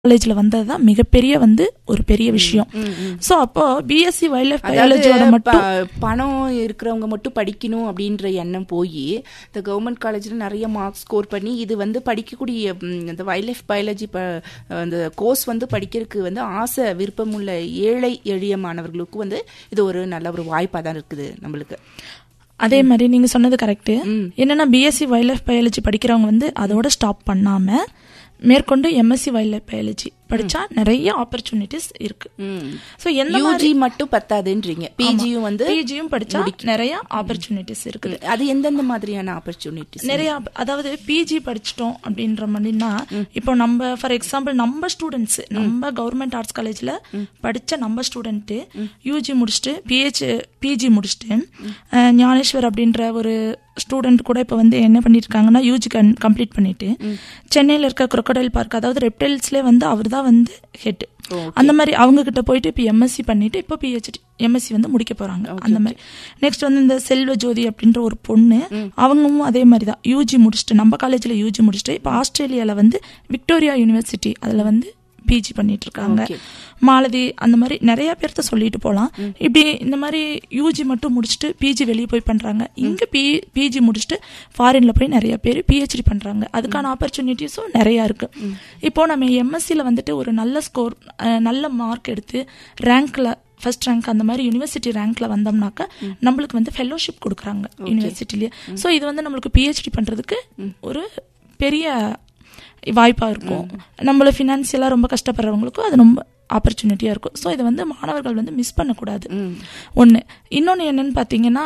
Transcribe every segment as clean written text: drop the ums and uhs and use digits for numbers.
காலேஜ்ல வந்ததுதான் மிகப்பெரிய ஒரு பெரிய விஷயம். சோ அப்போ பிஎஸ்சி வைல்ட் லைஃப் பயாலஜியோட மட்டும் பணம் இருக்கிறவங்க மட்டும் படிக்கணும் அப்படின்ற எண்ணம் போய் இந்த கவர்மெண்ட் காலேஜ்ல நிறைய மார்க்ஸ் ஸ்கோர் பண்ணி இது படிக்கக்கூடிய இந்த வைல்ட் லைஃப் பயாலஜி அந்த கோர்ஸ் படிக்கிறதுக்கு ஆசை விருப்பம் உள்ள ஏழை எளிய மாணவர்களுக்கு இது ஒரு நல்ல ஒரு வாய்ப்பா தான் இருக்குது நம்மளுக்கு. அதே மாதிரி நீங்க சொன்னது கரெக்ட். என்னன்னா பிஎஸ்சி வைல்ட் லைஃப் பயாலஜி படிக்கிறவங்க அதோட ஸ்டாப் பண்ணாம மேற்கொண்டு எம்எஸ்சி வைல்ட் லைஃப் பயாலஜி படிச்சா நிறைய ஆப்பர்ச்சுனிட்டிஸ் இருக்கு. சோ யூஜி மட்டும் பத்தாதுன்றீங்க, பிஜியும் படிச்சா நிறைய ஆப்பர்ச்சுனிட்டிஸ் இருக்குது. அது எந்தெந்த மாதிரியான ஆப்பர்ச்சுனிட்டிஸ்? நிறைய, அதாவது பிஜி படிச்சிட்டோம் அப்படின்ற மாதிரினா இப்போ நம்ம ஃபார் எக்ஸாம்பிள் நம்ம ஸ்டூடெண்ட்ஸ் நம்ம கவர்மெண்ட் ஆர்ட்ஸ் காலேஜ்ல படிச்ச நம்ம ஸ்டூடெண்ட் யூஜி முடிச்சுட்டு பிஜி முடிச்சுட்டு ஞானேஸ்வர் அப்படின்ற ஒரு ஸ்டூடெண்ட் கூட இப்ப என்ன பண்ணிட்டு இருக்காங்கன்னா யூஜி கம்ப்ளீட் பண்ணிட்டு சென்னையில இருக்க crocodile பார்க், அதாவது ரெப்டைல்ஸ்ல அவர் தான் ஹெட். அந்த மாதிரி அவங்க கிட்ட போயிட்டு இப்ப எம்எஸ்சி பண்ணிட்டு இப்போ பிஹெச்டி எம்எஸ்சி முடிக்க போறாங்க. அந்த மாதிரி நெக்ஸ்ட் இந்த செல்வ ஜோதி அப்படின்ற ஒரு பொண்ணு, அவங்களும் அதே மாதிரி தான் யூஜி முடிச்சுட்டு நம்ம காலேஜ்ல யூஜி முடிச்சுட்டு இப்போ ஆஸ்திரேலியால விக்டோரியா யூனிவர்சிட்டி அதுல பிஜி பண்ணிட்டு இருக்காங்க. மாலதி, அந்த மாதிரி நிறைய பேர்த்த சொல்லிட்டு போலாம். இப்படி இந்த மாதிரி யூஜி மட்டும் முடிச்சுட்டு பிஜி வெளியே போய் பண்றாங்க. இங்க பிஜி முடிச்சுட்டு ஃபாரின்ல போய் நிறைய பேர் பிஹெச்டி பண்றாங்க. அதுக்கான ஆப்பர்ச்சுனிட்டிஸும் நிறைய இருக்கு. இப்போ நம்ம எம்எஸ்சில ஒரு நல்ல ஸ்கோர் நல்ல மார்க் எடுத்து ரேங்க்ல ஃபர்ஸ்ட் ரேங்க் அந்த மாதிரி யூனிவர்சிட்டி ரேங்க்ல வந்தோம்னாக்க நம்மளுக்கு ஃபெல்லோஷிப் கொடுக்குறாங்க யூனிவர்சிட்டிலேயே. ஸோ இது நம்மளுக்கு பிஹெச்டி பண்றதுக்கு ஒரு பெரிய வாய்ப்பா இருக்கும். நம்மள பினான்சியலா ரொம்ப கஷ்டப்படுறவங்களுக்கும் அது ரொம்ப ஆப்பர்ச்சுனிட்டியா இருக்கும். ஸோ இது மாணவர்கள் மிஸ் பண்ணக்கூடாது. ஒன்று. இன்னொன்று என்னன்னு பார்த்தீங்கன்னா,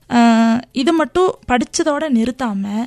இது மட்டும் படிச்சதோட நிறுத்தாம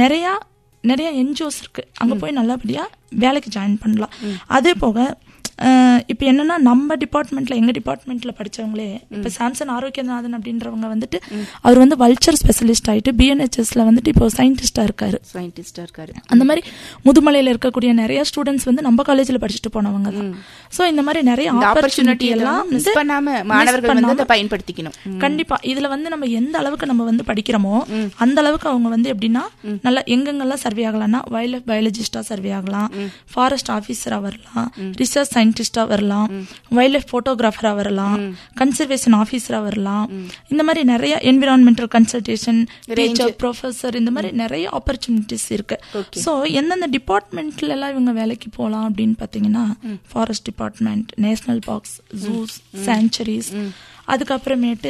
நிறைய என்ஜிஓஸ் இருக்கு, அங்க போய் நல்லபடியா வேலைக்கு ஜாயின் பண்ணலாம். அதே போக இப்ப என்னன்னா நம்ம டிபார்ட்மெண்ட்ல எங்க டிபார்ட்மெண்ட்ல படிச்சவங்களே இப்ப சாம்சன் ஆரோக்கியநாதன் அப்படின்றவங்க அவர் வல்ச்சர் ஸ்பெஷலிஸ்ட் ஆயிட்டு பிஎன்ஹெச்எஸ்ல இப்போ சயின்டிஸ்டா இருக்காரு. அந்த மாதிரி முதுமலையில இருக்கக்கூடிய நிறைய ஸ்டூடெண்ட்ஸ் நம்ம காலேஜ்ல படிச்சுட்டு போனவங்க தான். சோ இந்த மாதிரி நிறைய ஆப்பர்ச்சுனிட்டி எல்லாம் மிஸ் பண்ணாம மாணவர்கள் பயன்படுத்திக்கணும். கண்டிப்பா இதுல நம்ம எந்த அளவுக்கு நம்ம படிக்கிறோமோ அந்த அளவுக்கு அவங்க எப்படின்னா நல்லா எங்கெங்கெல்லாம் சர்வே ஆகலாம்னா வைல்ட் லைஃப் பயாலஜிஸ்டா சர்வே ஆகலாம், ஃபாரஸ்ட் ஆபீசரா வரலாம், ரிசர்ச் சயின்டிஸ்டா வரலாம், வைல்ட் லைஃப் போட்டோகிராஃபரா வரலாம், கன்சர்வேஷன் ஆபீசரா வரலாம். இந்த மாதிரி நிறைய என்விரான்மெண்டல் கன்சல்டேஷன், டீச்சர், ப்ரொஃபசர், இந்த மாதிரி நிறைய ஆப்பர்ச்சுனிட்டிஸ் இருக்கு. சோ எந்தெந்த டிபார்ட்மெண்ட்ல எல்லாம் இவங்க வேலைக்கு போகலாம் அப்படின்னு பாத்தீங்கன்னா forest department, national parks, juice, sanctuaries, அதுக்கப்புறமேட்டு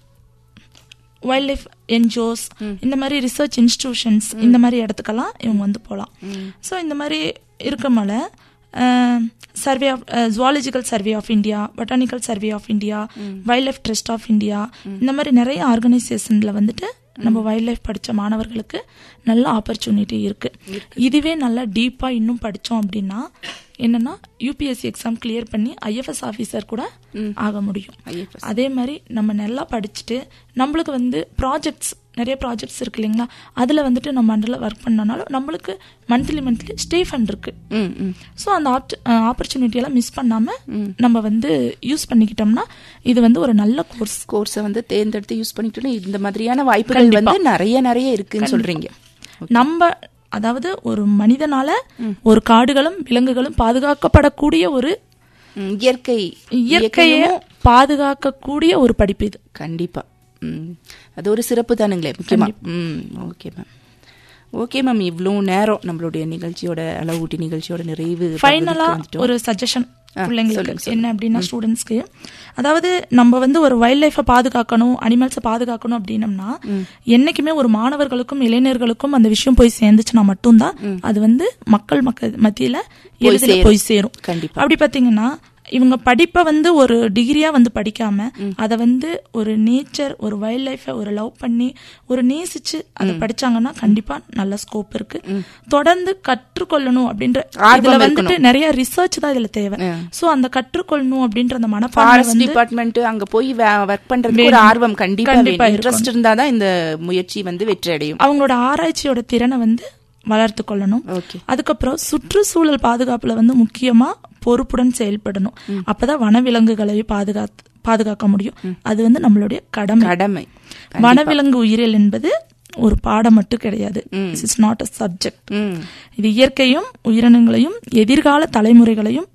வைல்ட் லைஃப் என்ஜிஓஸ், இந்த மாதிரி ரிசர்ச் இன்ஸ்டிடியூஷன்ஸ், இந்த மாதிரி இடத்துக்கெல்லாம் இவங்க போகலாம். ஸோ இந்த மாதிரி இருக்கமால survey of zoological survey of India, botanical survey of India, wild life trust of India, இந்த மாதிரி நிறைய ஆர்கனைசேஷன்ல நம்ம வைல்ட் லைஃப் படிச்ச மாணவர்களுக்கு நல்ல ஆப்பர்ச்சுனிட்டி இருக்கு. இதுவே நல்லா டீப்பா இன்னும் படிச்சோம் அப்படின்னா என்னன்னா யூபிஎஸ்சி எக்ஸாம் கிளியர் பண்ணி ஐஎஃப்எஸ் ஆஃபீஸர் கூட ஆக முடியும். அதே மாதிரி நம்ம நல்லா படிச்சுட்டு நம்மளுக்கு ப்ராஜெக்ட்ஸ் நிறைய ப்ராஜெக்ட்ஸ் இருக்கு இல்லைங்களா, அதுல நம்ம அண்டர்ல ஒர்க் பண்ணனாலும் நம்மளுக்கு மந்த்லி ஸ்டே ஃபண்ட் இருக்கு. ஸோ அந்த ஆப்பர்ச்சுனிட்டி எல்லாம் மிஸ் பண்ணாம நம்ம யூஸ் பண்ணிக்கிட்டோம்னா இது ஒரு நல்ல கோர்ஸை தேர்ந்தெடுத்து யூஸ் பண்ணிக்கிட்டோம்னா இந்த மாதிரியான வாய்ப்புகள் நிறைய இருக்குன்னு சொல்றீங்க. நம்ம அதாவது ஒரு மனிதனால ஒரு காடுகளும் விலங்குகளும் பாதுகாக்கப்படக்கூடிய ஒரு இயற்கையை பாதுகாக்கக்கூடிய ஒரு படிப்பு இது. கண்டிப்பா அது ஒரு சிறப்பு தானுங்களே முக்கியமா. ஓகே மேம், இவ்வளோ நேரம் நம்மளுடைய நிகழ்ச்சியோட அளவூட்டி நிகழ்ச்சியோட நிறைவு. ஃபைனலா ஒரு சஜஷன் பிள்ளைங்களுக்கு என்ன அப்படின்னா, ஸ்டூடெண்ட்ஸ்க்கு, அதாவது நம்ம ஒரு வைல்ட் லைஃபை பாதுகாக்கணும், அனிமல்ஸை பாதுகாக்கணும் அப்படின்னம்னா என்னைக்குமே ஒரு மாணவர்களுக்கும் இளைஞர்களுக்கும் அந்த விஷயம் போய் சேர்ந்துச்சுன்னா மட்டும்தான் அது மக்கள் மத்தியில எளிதில் போய் சேரும். அப்படி பாத்தீங்கன்னா இவங்க படிப்பை ஒரு டிகிரியா படிக்காம அதை ஒரு நேச்சர், ஒரு வைல்ட் லைஃபை ஒரு லவ் பண்ணி ஒரு நேசிச்சு அதை படிச்சாங்கன்னா கண்டிப்பா நல்ல ஸ்கோப் இருக்கு. தொடர்ந்து கற்றுக்கொள்ளணும் அப்படின்ற இதுல நிறைய ரிசர்ச் தான் இதுல தேவை. சோ அந்த கற்றுக்கொள்ளணும் அப்படின்ற அந்த மனப்பான்மை டிபார்ட்மெண்ட் அங்க போய் ஒர்க் பண்றதுக்கு ஒரு ஆர்வம் கண்டிப்பா இன்ட்ரெஸ்ட் இருந்தாதான் இந்த முயற்சி வெற்றி அடையும். அவங்களோட ஆராய்ச்சியோட திறனை வளர்த்து கொள்ளணும். அதுக்கப்புறம் சுற்றுச்சூழல் பாதுகாப்புல முக்கியமா பொறுப்புடன் செயல்படணும். அப்பதான் வனவிலங்குகளை பாதுகாக்க முடியும். அது நம்மளுடைய கடமை. வனவிலங்கு உயிரியல் என்பது ஒரு பாடம் மட்டும் கிடையாது. It's not a subject. இது இயற்கையும் உயிரினங்களையும் எதிர்கால தலைமுறைகளையும்